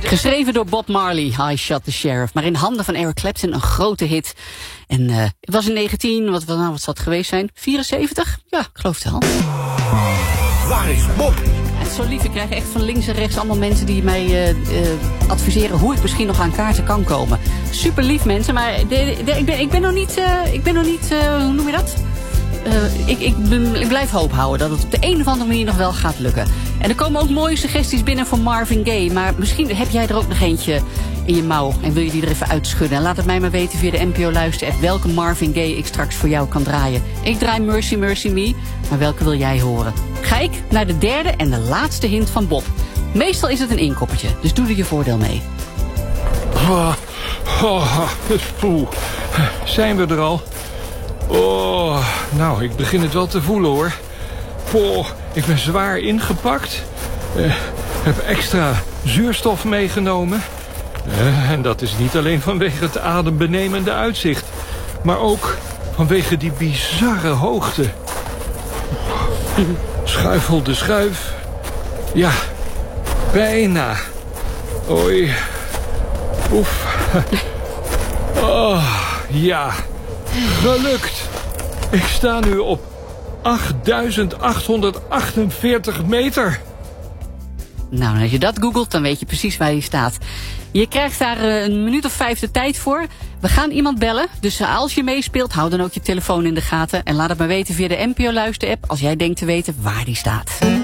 Geschreven door Bob Marley, I Shot the Sheriff. Maar in handen van Eric Clapton een grote hit. En het was in wat zal het geweest zijn? 74? Ja, ik geloof het wel. Waar is Bob? Het is zo lief, ik krijg echt van links en rechts allemaal mensen die mij adviseren hoe ik misschien nog aan kaarten kan komen. Super lief mensen, maar ik ben nog niet, hoe noem je dat? Ik blijf hoop houden dat het op de een of andere manier nog wel gaat lukken. En er komen ook mooie suggesties binnen van Marvin Gaye. Maar misschien heb jij er ook nog eentje in je mouw en wil je die er even uitschudden. En laat het mij maar weten via de NPO Luister-app welke Marvin Gaye ik straks voor jou kan draaien. Ik draai Mercy Mercy Me, maar welke wil jij horen? Ga ik naar de derde en de laatste hint van Bob. Meestal is het een inkoppertje, dus doe er je voordeel mee. Zijn we er al? Oh, nou, ik begin het wel te voelen, hoor. Ik ben zwaar ingepakt. Heb extra zuurstof meegenomen. En dat is niet alleen vanwege het adembenemende uitzicht, maar ook vanwege die bizarre hoogte. Schuifel de schuif. Ja, bijna. Oei. Oef. Oh, ja. Gelukt. Ik sta nu op 8.848 meter. Nou, als je dat googelt, dan weet je precies waar je staat. Je krijgt daar een minuut of 5 de tijd voor. We gaan iemand bellen, dus als je meespeelt, hou dan ook je telefoon in de gaten. En laat het maar weten via de NPO Luister-app als jij denkt te weten waar die staat.